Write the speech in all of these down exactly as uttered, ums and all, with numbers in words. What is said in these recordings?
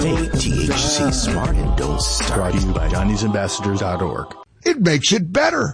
Hey, T H C Smart and Don't Start. Brought to you by Chinese Ambassadors dot org. It makes it better.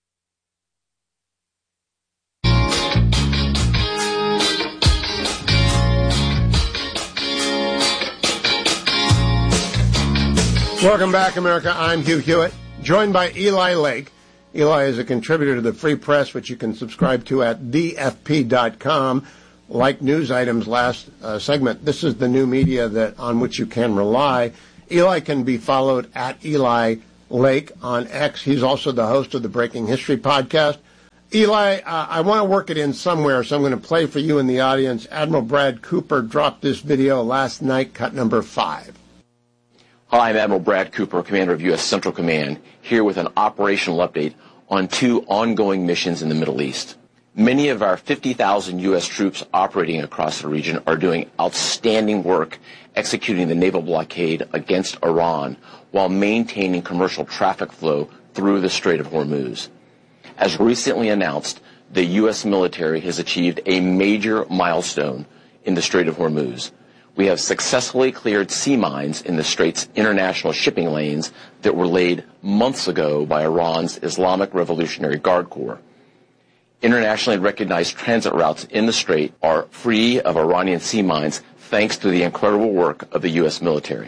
Welcome back, America. I'm Hugh Hewitt, joined by Eli Lake. Eli is a contributor to the Free Press, which you can subscribe to at the f p dot com. Like news items last uh, segment, this is the new media that on which you can rely. Eli can be followed at Eli Lake on X. He's also the host of the Breaking History podcast. Eli, uh, I want to work it in somewhere, so I'm going to play for you in the audience. Admiral Brad Cooper dropped this video last night, cut number five. Hi, I'm Admiral Brad Cooper, Commander of U S Central Command, here with an operational update on two ongoing missions in the Middle East. Many of our fifty thousand U S troops operating across the region are doing outstanding work executing the naval blockade against Iran while maintaining commercial traffic flow through the Strait of Hormuz. As recently announced, the U S military has achieved a major milestone in the Strait of Hormuz. We have successfully cleared sea mines in the Strait's international shipping lanes that were laid months ago by Iran's Islamic Revolutionary Guard Corps. Internationally recognized transit routes in the Strait are free of Iranian sea mines thanks to the incredible work of the U S military.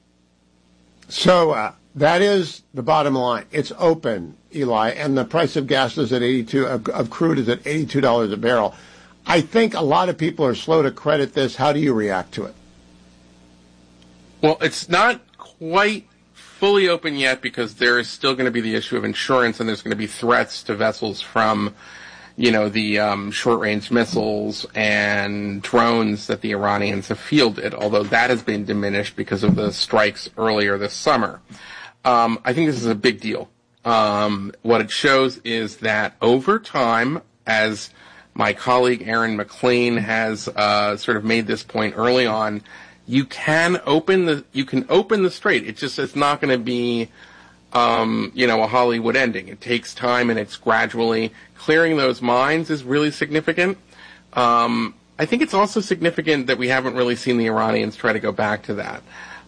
So uh, that is the bottom line. It's open, Eli, and the price of gas is at eighty-two, of, of crude is at eighty-two dollars a barrel. I think a lot of people are slow to credit this. How do you react to it? Well, it's not quite fully open yet because there is still going to be the issue of insurance, and there's going to be threats to vessels from, you know, the um, short-range missiles and drones that the Iranians have fielded, although that has been diminished because of the strikes earlier this summer. Um, I think this is a big deal. Um, what it shows is that over time, as my colleague Aaron McLean has uh, sort of made this point early on, you can open the you can open the strait. It's just it's not going to be um, you know a Hollywood ending. It takes time, and it's gradually clearing those mines is really significant. Um, I think it's also significant that we haven't really seen the Iranians try to go back to that.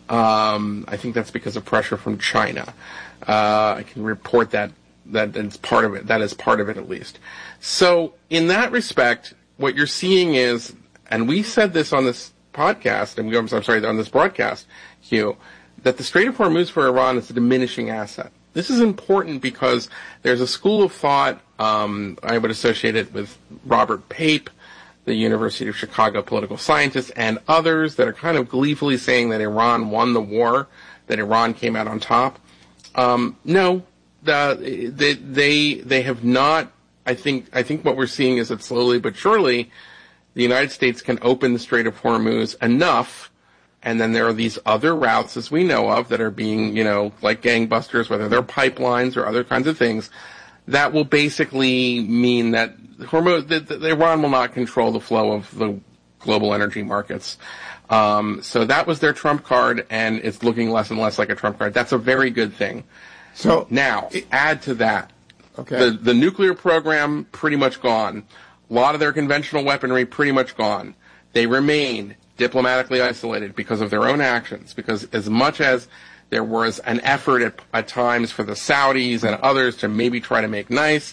Um, I think that's because of pressure from China. Uh, I can report that that is part of it. That is part of it, at least. So in that respect, what you're seeing is, and we said this on this podcast, and we, I'm sorry, on this broadcast, Hugh, that the Strait of Hormuz for Iran is a diminishing asset. This is important because there's a school of thought, um, I would associate it with Robert Pape, the University of Chicago political scientist, and others that are kind of gleefully saying that Iran won the war, that Iran came out on top. Um, no, the, they, they, they have not. I think, I think what we're seeing is that slowly but surely the United States can open the Strait of Hormuz enough, and then there are these other routes, as we know of, that are being, you know, like gangbusters, whether they're pipelines or other kinds of things, that will basically mean that Hormuz, that, that Iran will not control the flow of the global energy markets. Um, so that was their trump card, and it's looking less and less like a trump card. That's a very good thing. So now, it, add to that, okay. the, the nuclear program pretty much gone. A lot of their conventional weaponry pretty much gone. They remain diplomatically isolated because of their own actions, because as much as there was an effort at, at times for the Saudis and others to maybe try to make nice,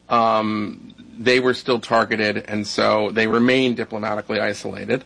um, they were still targeted, and so they remain diplomatically isolated.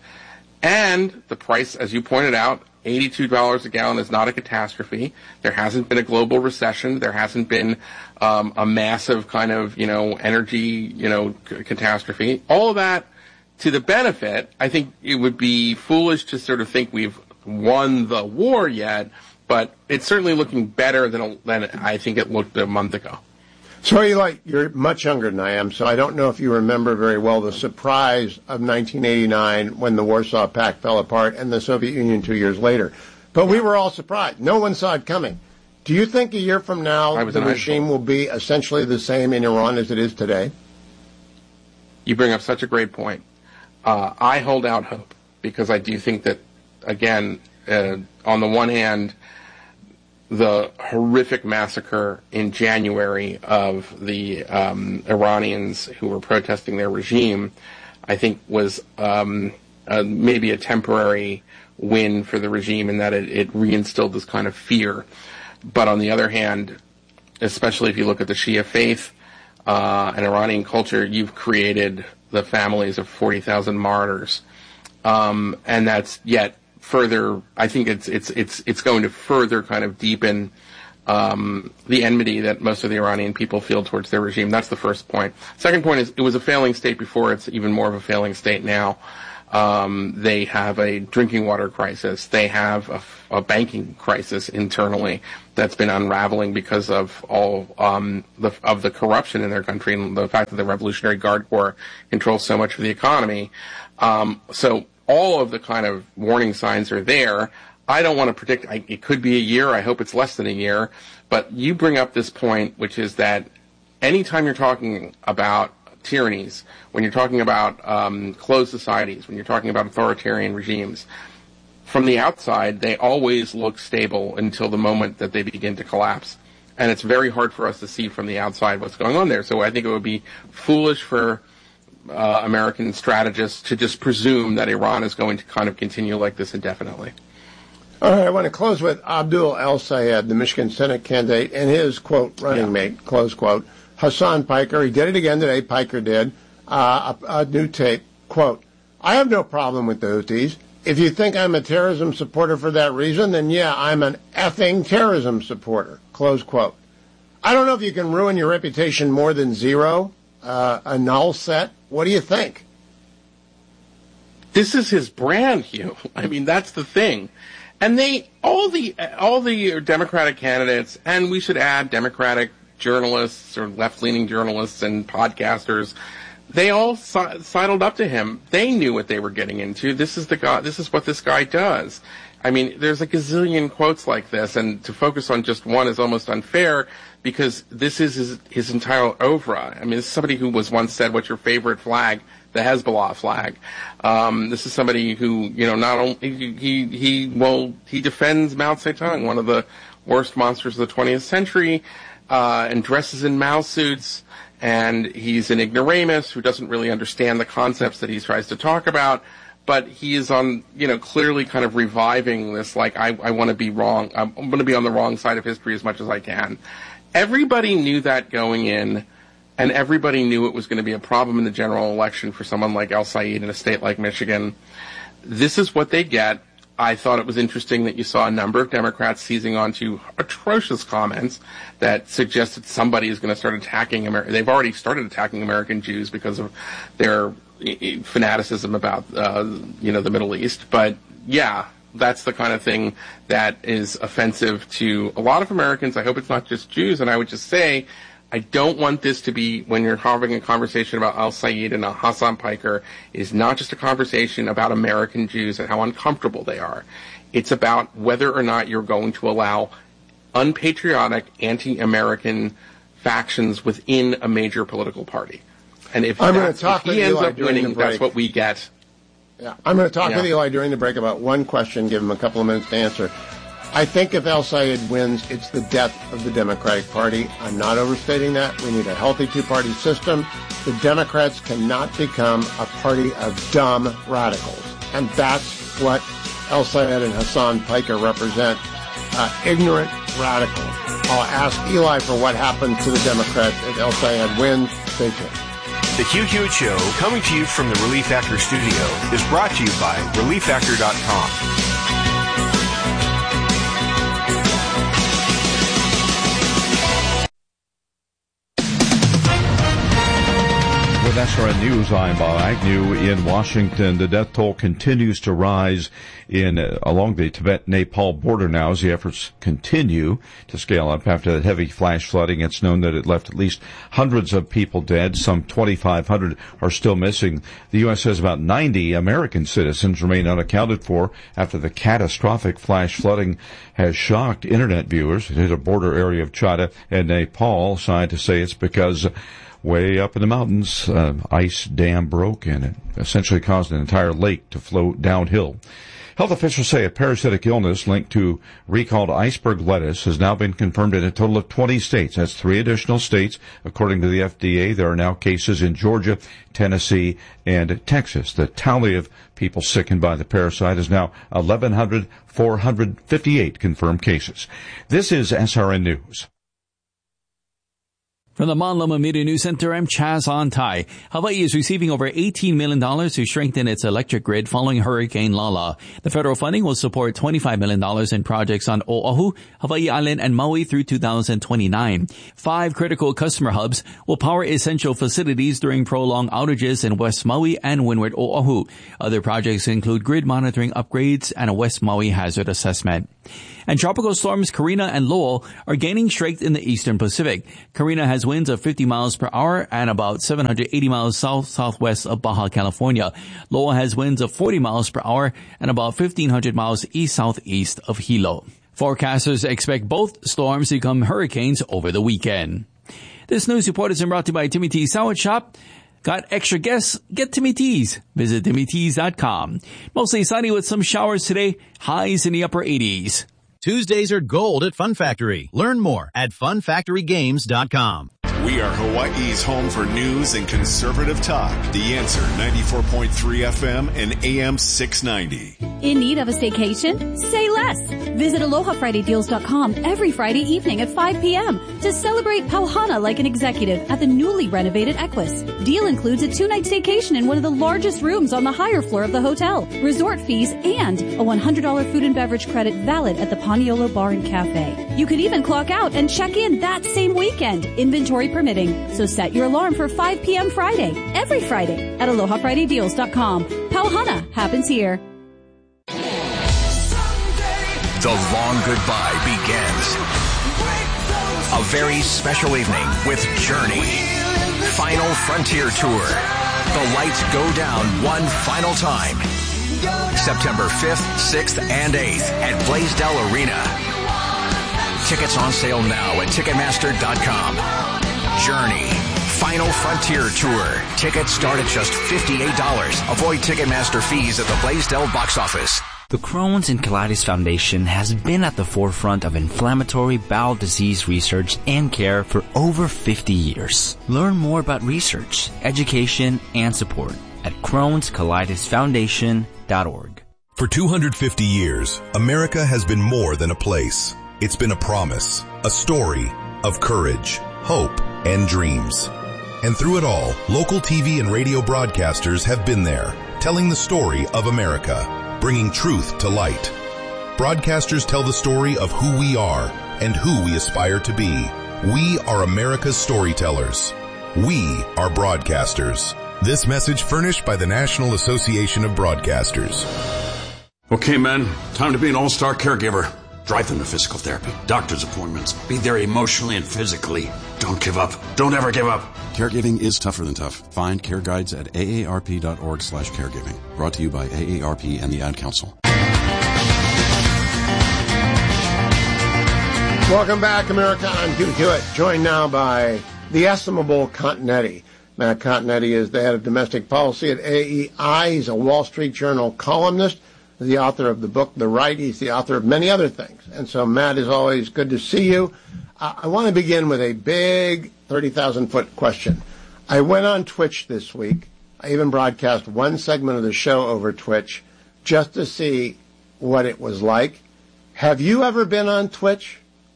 And the price, as you pointed out, eighty-two dollars a gallon is not a catastrophe. There hasn't been a global recession. There hasn't been um, a massive kind of, you know, energy, you know, c- catastrophe. All of that to the benefit. I think it would be foolish to sort of think we've won the war yet, but it's certainly looking better than, than I think it looked a month ago. So, Eli, you're much younger than I am, so I don't know if you remember very well the surprise of nineteen eighty-nine when the Warsaw Pact fell apart and the Soviet Union two years later. But we were all surprised. No one saw it coming. Do you think a year from now the regime will be essentially the same in Iran as it is today? You bring up such a great point. Uh, I hold out hope because I do think that, again, uh, on the one hand, the horrific massacre in January of the um, Iranians who were protesting their regime, I think was um, uh, maybe a temporary win for the regime in that it, it reinstilled this kind of fear. But on the other hand, especially if you look at the Shia faith uh, and Iranian culture, you've created the families of forty thousand martyrs. Um, and that's yet further, I think it's it's it's it's going to further kind of deepen um, the enmity that most of the Iranian people feel towards their regime. That's the first point. Second point is it was a failing state before. It's even more of a failing state now. Um, they have a drinking water crisis. They have a, a banking crisis internally that's been unraveling because of all um, the, of the corruption in their country and the fact that the Revolutionary Guard Corps controls so much of the economy. Um, so all of the kind of warning signs are there. I don't want to predict. I, it could be a year. I hope it's less than a year. But you bring up this point, which is that anytime you're talking about tyrannies, when you're talking about um, closed societies, when you're talking about authoritarian regimes, from the outside, they always look stable until the moment that they begin to collapse. And it's very hard for us to see from the outside what's going on there. So I think it would be foolish for uh, American strategists to just presume that Iran is going to kind of continue like this indefinitely. All right, I want to close with Abdul El-Sayed, the Michigan Senate candidate, and his, quote, running yeah. mate, close quote, Hassan Piker. He did it again today, Piker did, uh, a, a new tape, quote, I have no problem with the Houthis. If you think I'm a terrorism supporter for that reason, then yeah, I'm an effing terrorism supporter, close quote. I don't know if you can ruin your reputation more than zero, uh, a null set. What do you think? This is his brand, Hugh. I mean, that's the thing. And they, all the, all the Democratic candidates, and we should add Democratic journalists or left-leaning journalists and podcasters, they all si- sidled up to him. They knew what they were getting into. This is the guy, this is what this guy does. I mean, there's a gazillion quotes like this, and to focus on just one is almost unfair because this is his, his entire oeuvre. I mean, this is somebody who was once said, what's your favorite flag? The Hezbollah flag. Um, this is somebody who, you know, not only, he, he, he, well, he defends Mao Zedong, one of the worst monsters of the twentieth century, uh, and dresses in Mao suits, and he's an ignoramus who doesn't really understand the concepts that he tries to talk about, but he is on, you know, clearly kind of reviving this, like, I, I want to be wrong, I'm, I'm going to be on the wrong side of history as much as I can. Everybody knew that going in, and everybody knew it was going to be a problem in the general election for someone like El-Sayed in a state like Michigan. This is what they get. I thought it was interesting that you saw a number of Democrats seizing onto atrocious comments that suggested somebody is going to start attacking America. They've already started attacking American Jews because of their fanaticism about, uh, you know, the Middle East. But, yeah, that's the kind of thing that is offensive to a lot of Americans. I hope it's not just Jews. And I would just say, I don't want this to be, when you're having a conversation about El-Sayed and Hassan Piker, is not just a conversation about American Jews and how uncomfortable they are. It's about whether or not you're going to allow unpatriotic, anti-American factions within a major political party. And if, I'm going to talk if with he ends Eli up winning, that's what we get. Yeah, I'm going to talk yeah. with Eli during the break about one question, give him a couple of minutes to answer. I think if El-Sayed wins, it's the death of the Democratic Party. I'm not overstating that. We need a healthy two-party system. The Democrats cannot become a party of dumb radicals. And that's what El-Sayed and Hassan Piker represent, uh, ignorant radicals. I'll ask Eli for what happens to the Democrats if El-Sayed wins. Stay tuned. The Hugh Hewitt Show, coming to you from the Relief Factor studio, is brought to you by relief factor dot com. With S R N News, I'm Bob Agnew in Washington. The death toll continues to rise in uh, along the Tibet-Nepal border now as the efforts continue to scale up after that heavy flash flooding. It's known that it left at least hundreds of people dead. Some twenty-five hundred are still missing. The U S says about ninety American citizens remain unaccounted for after the catastrophic flash flooding has shocked Internet viewers. It hit a border area of China and Nepal. Scientists say it's because way up in the mountains, uh, ice dam broke and it essentially caused an entire lake to flow downhill. Health officials say a parasitic illness linked to recalled iceberg lettuce has now been confirmed in a total of twenty states. That's three additional states. According to the F D A, there are now cases in Georgia, Tennessee, and Texas. The tally of people sickened by the parasite is now eleven hundred, four hundred fifty-eight confirmed cases. This is S R N News. From the Mon Loma Media News Center, I'm Chaz Antai. Hawaii is receiving over eighteen million dollars to strengthen its electric grid following Hurricane Lala. The federal funding will support twenty-five million dollars in projects on Oahu, Hawaii Island, and Maui through two thousand twenty-nine. Five critical customer hubs will power essential facilities during prolonged outages in West Maui and Windward Oahu. Other projects include grid monitoring upgrades and a West Maui hazard assessment. And tropical storms Karina and Lowell are gaining strength in the eastern Pacific. Karina has winds of fifty miles per hour and about seven hundred eighty miles south-southwest of Baja California. Lowell has winds of forty miles per hour and about fifteen hundred miles east-southeast of Hilo. Forecasters expect both storms to become hurricanes over the weekend. This news report is brought to you by Timmy T's Sandwich Shop. Got extra guests? Get Timmy T's. Visit timmy t's dot com. Mostly sunny with some showers today. Highs in the upper eighties. Tuesdays are gold at Fun Factory. Learn more at fun factory games dot com. We are Hawaii's home for news and conservative talk. The Answer, ninety-four point three F M and A M six ninety. In need of a staycation? Say less. Visit aloha friday deals dot com every Friday evening at five p.m. to celebrate Pauhana like an executive at the newly renovated Equus. Deal includes a two-night staycation in one of the largest rooms on the higher floor of the hotel, resort fees, and a one hundred dollars food and beverage credit valid at the Paniolo Bar and Cafe. You could even clock out and check in that same weekend, inventory permitting. So set your alarm for five p.m. Friday, every Friday at aloha friday deals dot com. Pauhana happens here. The long goodbye begins. A very special evening with Journey. Final Frontier Tour. The lights go down one final time. September fifth, sixth, and eighth at Blaisdell Arena. Tickets on sale now at ticketmaster dot com. Journey. Final Frontier Tour. Tickets start at just fifty-eight dollars. Avoid Ticketmaster fees at the Blaisdell box office. The Crohn's and Colitis Foundation has been at the forefront of inflammatory bowel disease research and care for over fifty years. Learn more about research, education, and support at crohns colitis foundation dot org. For two hundred fifty years, America has been more than a place. It's been a promise, a story of courage, hope, and dreams. And through it all, local T V and radio broadcasters have been there, telling the story of America, bringing truth to light. Broadcasters tell the story of who we are and who we aspire to be. We are America's storytellers. We are broadcasters. This message furnished by the National Association of Broadcasters. Okay, men, time to be an all-star caregiver. Drive them to physical therapy, doctor's appointments. Be there emotionally and physically. Don't give up. Don't ever give up. Caregiving is tougher than tough. Find care guides at A A R P dot org slash caregiving. Brought to you by A A R P and the Ad Council. Welcome back, America. I'm Hugh Hewitt, joined now by the estimable Continetti. Matt Continetti is the head of domestic policy at A E I. He's a Wall Street Journal columnist, the author of the book The Right. He's the author of many other things. And so, Matt, is always good to see you. Uh, I want to begin with a big thirty thousand foot question. I went on Twitch this week. I even broadcast one segment of the show over Twitch just to see what it was like. Have you ever been on Twitch?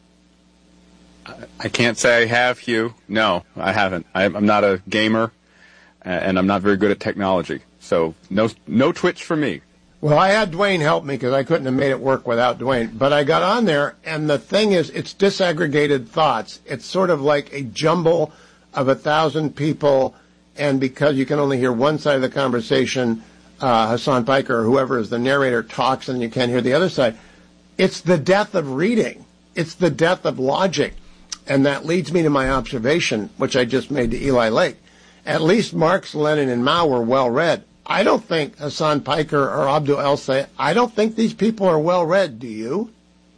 I can't say I have, Hugh. No, I haven't. I'm not a gamer, and I'm not very good at technology. So no, no Twitch for me. Well, I had Dwayne help me because I couldn't have made it work without Dwayne. But I got on there, and the thing is, it's disaggregated thoughts. It's sort of like a jumble of a thousand people, and because you can only hear one side of the conversation, uh, Hassan Piker or whoever is the narrator talks, and you can't hear the other side. It's the death of reading. It's the death of logic. And that leads me to my observation, which I just made to Eli Lake. At least Marx, Lenin, and Mao were well read. I don't think Hassan Piker or Abdul El-Say, I don't think these people are well read. Do you?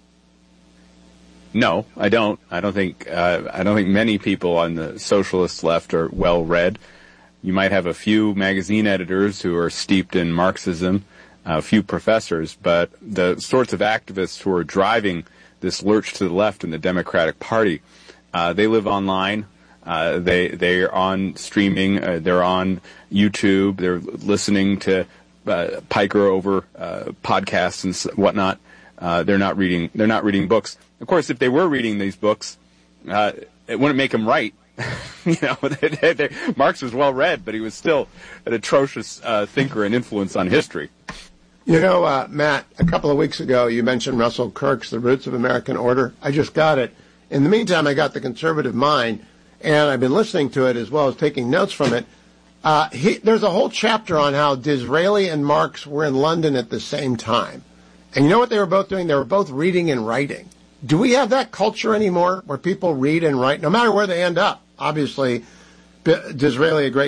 No, I don't. I don't think uh, I don't think many people on the socialist left are well read. You might have a few magazine editors who are steeped in Marxism, a few professors, but the sorts of activists who are driving this lurch to the left in the Democratic Party, uh, they live online. Uh, they they're on streaming. Uh, they're on YouTube. They're listening to uh, Piker over uh, podcasts and whatnot. Uh, they're not reading. They're not reading books. Of course, if they were reading these books, uh, it wouldn't make them right. you know, they, they, they, Marx was well read, but he was still an atrocious uh, thinker and influence on history. You know, uh, Matt, a couple of weeks ago you mentioned Russell Kirk's The Roots of American Order. I just got it. In the meantime, I got The Conservative Mind, and I've been listening to it as well as taking notes from it. Uh, he, there's a whole chapter on how Disraeli and Marx were in London at the same time. And you know what they were both doing? They were both reading and writing. Do we have that culture anymore where people read and write, no matter where they end up? Obviously, Disraeli, a great